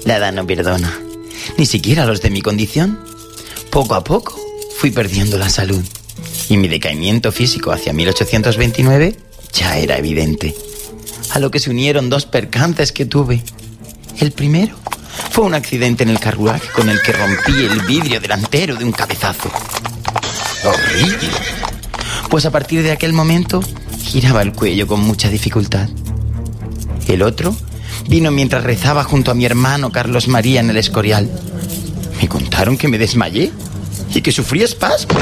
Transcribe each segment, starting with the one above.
La edad no perdona, ni siquiera los de mi condición. Poco a poco fui perdiendo la salud y mi decaimiento físico hacia 1829 ya era evidente. A lo que se unieron dos percances que tuve. El primero fue un accidente en el carruaje con el que rompí el vidrio delantero de un cabezazo. ¡Horrible! Pues a partir de aquel momento giraba el cuello con mucha dificultad. El otro vino mientras rezaba junto a mi hermano Carlos María en el Escorial. Me contaron que me desmayé y que sufrí espasmos.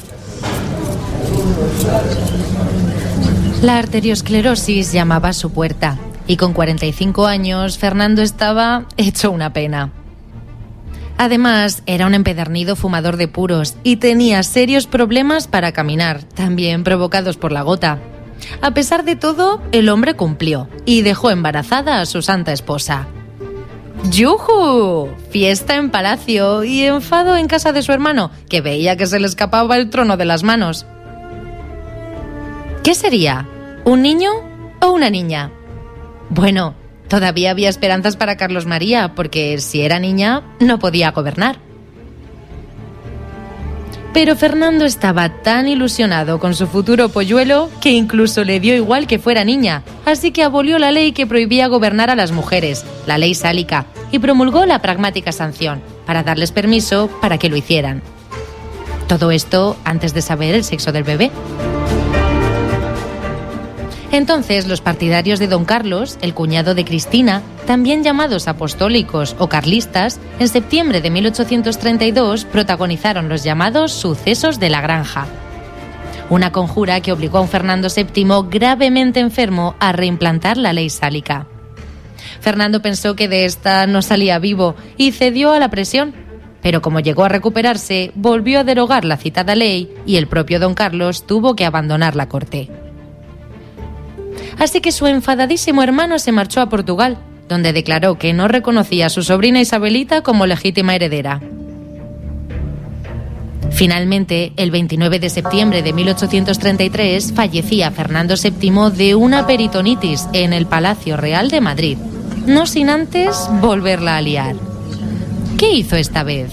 La arteriosclerosis llamaba a su puerta y con 45 años Fernando estaba hecho una pena. Además, era un empedernido fumador de puros y tenía serios problemas para caminar, también provocados por la gota. A pesar de todo, el hombre cumplió y dejó embarazada a su santa esposa. ¡Yujú! Fiesta en palacio y enfado en casa de su hermano, que veía que se le escapaba el trono de las manos. ¿Qué sería? ¿Un niño o una niña? Bueno, todavía había esperanzas para Carlos María, porque si era niña, no podía gobernar. Pero Fernando estaba tan ilusionado con su futuro polluelo que incluso le dio igual que fuera niña, así que abolió la ley que prohibía gobernar a las mujeres, la ley sálica, y promulgó la pragmática sanción, para darles permiso para que lo hicieran. Todo esto antes de saber el sexo del bebé. Entonces, los partidarios de Don Carlos, el cuñado de Cristina, también llamados apostólicos o carlistas, en septiembre de 1832 protagonizaron los llamados sucesos de la Granja. Una conjura que obligó a un Fernando VII gravemente enfermo a reimplantar la ley sálica. Fernando pensó que de esta no salía vivo y cedió a la presión, pero como llegó a recuperarse, volvió a derogar la citada ley y el propio Don Carlos tuvo que abandonar la corte. Así que su enfadadísimo hermano se marchó a Portugal, donde declaró que no reconocía a su sobrina Isabelita como legítima heredera. Finalmente, el 29 de septiembre de 1833, fallecía Fernando VII de una peritonitis en el Palacio Real de Madrid, no sin antes volverla a liar. ¿Qué hizo esta vez?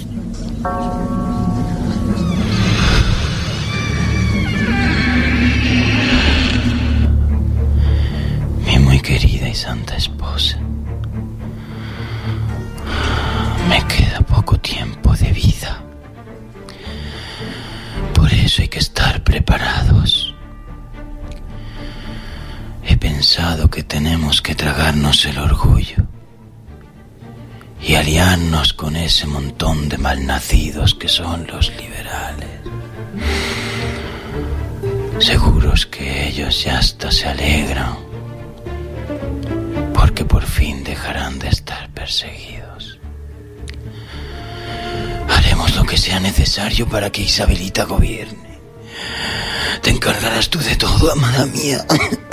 Querida y santa esposa, me queda poco tiempo de vida. Por eso hay que estar preparados. He pensado que tenemos que tragarnos el orgullo y aliarnos con ese montón de malnacidos que son los liberales. Seguros que ellos ya hasta se alegran, porque por fin dejarán de estar perseguidos. Haremos lo que sea necesario para que Isabelita gobierne. Te encargarás tú de todo, amada mía.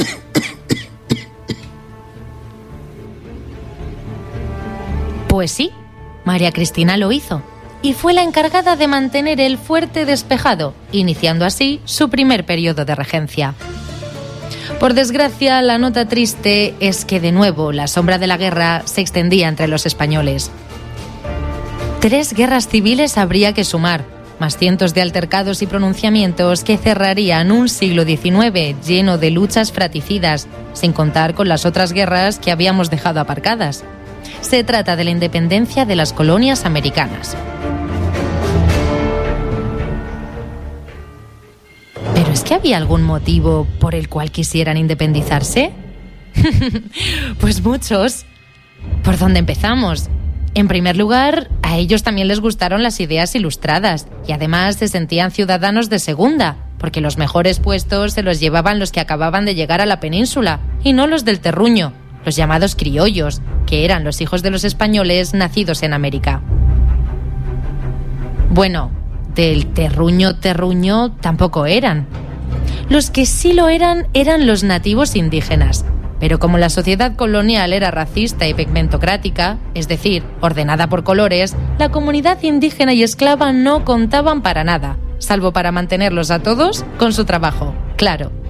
Pues sí, María Cristina lo hizo, y fue la encargada de mantener el fuerte despejado, iniciando así su primer periodo de regencia. Por desgracia, la nota triste es que de nuevo la sombra de la guerra se extendía entre los españoles. 3 guerras civiles habría que sumar, más cientos de altercados y pronunciamientos que cerrarían un siglo XIX lleno de luchas fratricidas, sin contar con las otras guerras que habíamos dejado aparcadas. Se trata de la independencia de las colonias americanas. ¿Pero es que había algún motivo por el cual quisieran independizarse? Pues muchos. ¿Por dónde empezamos? En primer lugar, a ellos también les gustaron las ideas ilustradas y además se sentían ciudadanos de segunda, porque los mejores puestos se los llevaban los que acababan de llegar a la península y no los del terruño, los llamados criollos, que eran los hijos de los españoles nacidos en América. Bueno, del terruño tampoco eran. Los que sí lo eran los nativos indígenas. Pero como la sociedad colonial era racista y pigmentocrática, es decir, ordenada por colores, la comunidad indígena y esclava no contaban para nada, salvo para mantenerlos a todos con su trabajo, claro.